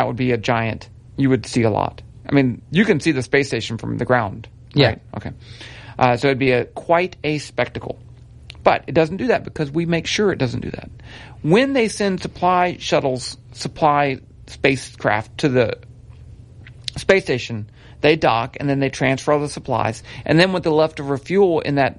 that would be a giant. You would see a lot. I mean, you can see the space station from the ground. Right? Yeah. Okay. So it'd be quite a spectacle. But it doesn't do that because we make sure it doesn't do that. When they send supply spacecraft to the space station, they dock and then they transfer all the supplies. And then with the leftover fuel in that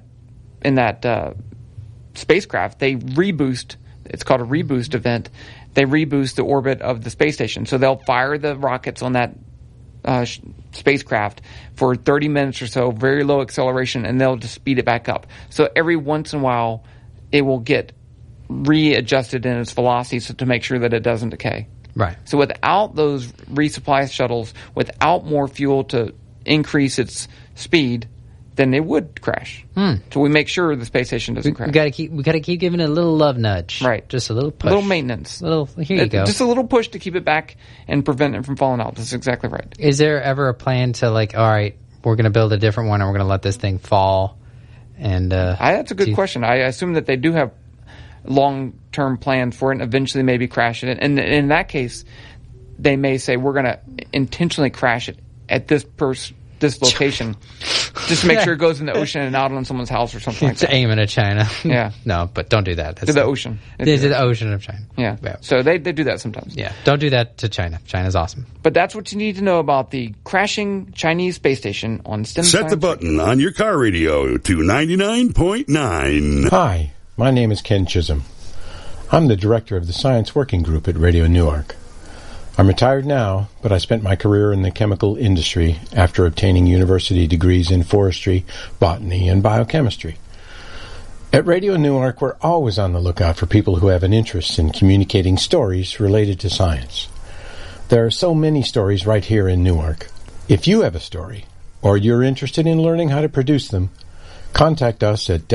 spacecraft, they reboost. It's called a reboost event. They reboost the orbit of the space station. So they'll fire the rockets on that spacecraft for 30 minutes or so, very low acceleration, and they'll just speed it back up. So every once in a while, it will get readjusted in its velocity to make sure that it doesn't decay. Right. So without those resupply shuttles, without more fuel to increase its speed, then it would crash. So we make sure the space station doesn't crash. We gotta keep giving it a little love nudge. Right. Just a little push. A little maintenance. Here you go. Just a little push to keep it back and prevent it from falling out. That's exactly right. Is there ever a plan to, like, all right, we're going to build a different one and we're going to let this thing fall? And that's a good question. I assume that they do have long-term plans for it and eventually maybe crash it. And in that case, they may say, we're going to intentionally crash it at this location just to make sure it goes in the ocean and out on someone's house or something like that. To aim it at China. Yeah. No, but don't do that. That's to the ocean. To the ocean of China. Yeah. So they do that sometimes. Yeah. Don't do that to China. China's awesome. But that's what you need to know about the crashing Chinese space station on STEM. Set the button on your car radio to 99.9. Hi, my name is Ken Chisholm. I'm the director of the Science Working Group at Radio Newark. I'm retired now, but I spent my career in the chemical industry after obtaining university degrees in forestry, botany, and biochemistry. At Radio Newark, we're always on the lookout for people who have an interest in communicating stories related to science. There are so many stories right here in Newark. If you have a story, or you're interested in learning how to produce them, contact us at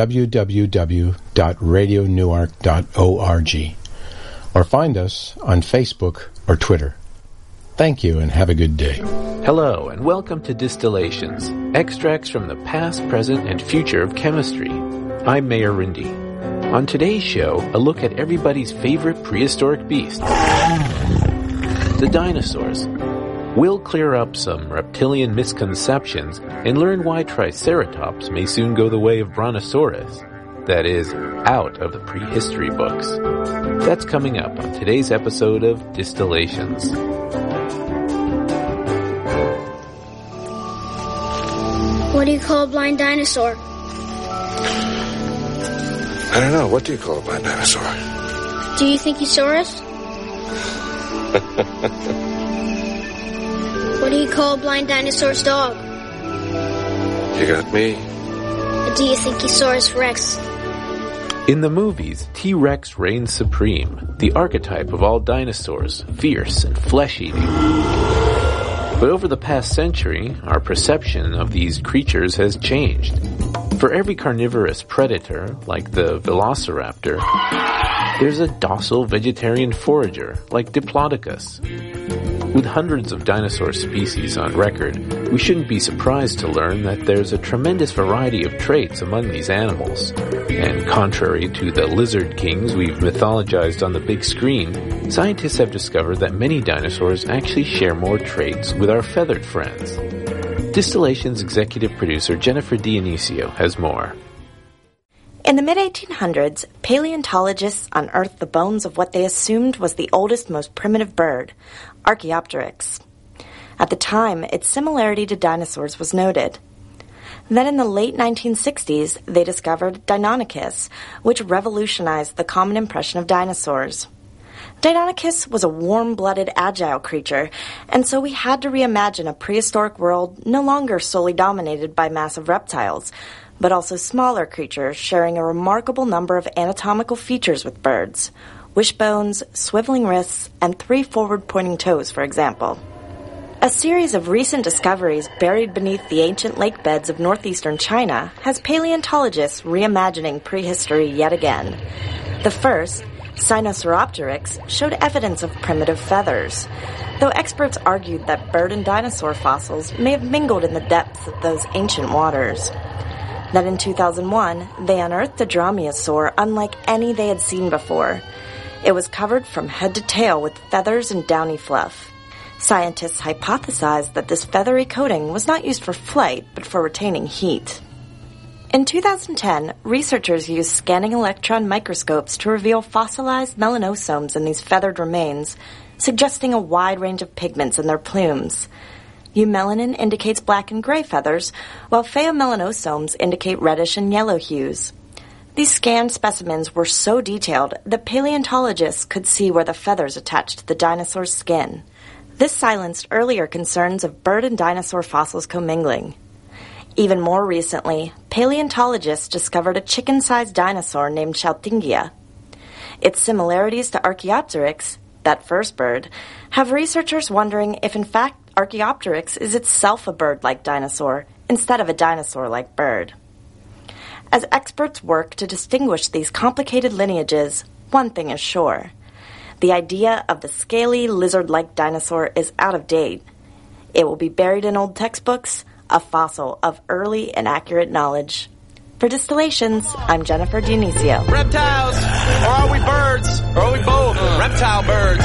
www.radionewark.org or find us on Facebook or Twitter. Thank you and have a good day. Hello and welcome to Distillations, extracts from the past, present, and future of chemistry. I'm Mayor Rindy. On today's show, a look at everybody's favorite prehistoric beast, the dinosaurs. We'll clear up some reptilian misconceptions and learn why Triceratops may soon go the way of Brontosaurus. That is, out of the prehistory books. That's coming up on today's episode of Distillations. What do you call a blind dinosaur? I don't know. What do you call a blind dinosaur? Do you think he saw us? What do you call a blind dinosaur's dog? You got me. Do you think he saw us Rex? In the movies, T-Rex reigns supreme, the archetype of all dinosaurs, fierce and flesh-eating. But over the past century, our perception of these creatures has changed. For every carnivorous predator, like the velociraptor, there's a docile vegetarian forager, like Diplodocus. With hundreds of dinosaur species on record, we shouldn't be surprised to learn that there's a tremendous variety of traits among these animals. And contrary to the lizard kings we've mythologized on the big screen, scientists have discovered that many dinosaurs actually share more traits with our feathered friends. Distillation's executive producer Jennifer Dionisio has more. In the mid-1800s, paleontologists unearthed the bones of what they assumed was the oldest, most primitive bird, Archaeopteryx. At the time, its similarity to dinosaurs was noted. Then in the late 1960s, they discovered Deinonychus, which revolutionized the common impression of dinosaurs. Deinonychus was a warm-blooded, agile creature, and so we had to reimagine a prehistoric world no longer solely dominated by massive reptiles, but also smaller creatures sharing a remarkable number of anatomical features with birds. Wishbones, swiveling wrists, and 3 forward-pointing toes, for example. A series of recent discoveries buried beneath the ancient lake beds of northeastern China has paleontologists reimagining prehistory yet again. The first, Sinosauropteryx, showed evidence of primitive feathers, though experts argued that bird and dinosaur fossils may have mingled in the depths of those ancient waters. Then in 2001, they unearthed a dromaeosaur unlike any they had seen before. It was covered from head to tail with feathers and downy fluff. Scientists hypothesized that this feathery coating was not used for flight, but for retaining heat. In 2010, researchers used scanning electron microscopes to reveal fossilized melanosomes in these feathered remains, suggesting a wide range of pigments in their plumes. Eumelanin indicates black and gray feathers, while pheomelanosomes indicate reddish and yellow hues. These scanned specimens were so detailed that paleontologists could see where the feathers attached to the dinosaur's skin. This silenced earlier concerns of bird and dinosaur fossils commingling. Even more recently, paleontologists discovered a chicken-sized dinosaur named Chaltingia. Its similarities to Archaeopteryx, that first bird, have researchers wondering if in fact Archaeopteryx is itself a bird-like dinosaur instead of a dinosaur-like bird. As experts work to distinguish these complicated lineages, one thing is sure. The idea of the scaly, lizard-like dinosaur is out of date. It will be buried in old textbooks, a fossil of early and accurate knowledge. For Distillations, I'm Jennifer Dionisio. Reptiles! Or are we birds? Or are we both? Reptile birds.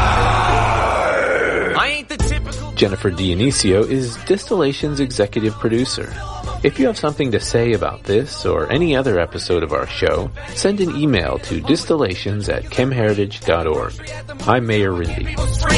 I ain't the typical... Jennifer Dionisio is Distillation's executive producer. If you have something to say about this or any other episode of our show, send an email to distillations@chemheritage.org. I'm Mayor Rindy.